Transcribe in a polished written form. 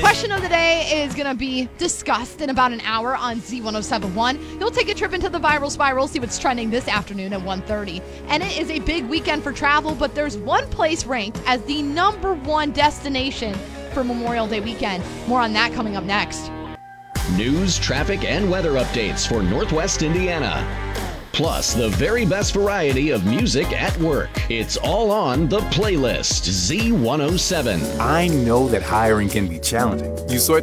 Question of the day is going to be discussed in about an hour on Z1071. You'll take a trip into the viral spiral, see what's trending this afternoon at 1:30. And it is a big weekend for travel, but there's one place ranked as the #1 destination for Memorial Day weekend. More on that coming up next. News, traffic, and weather updates for Northwest Indiana. Plus, the very best variety of music at work. It's all on The Playlist, Z107. I know that hiring can be challenging. You sort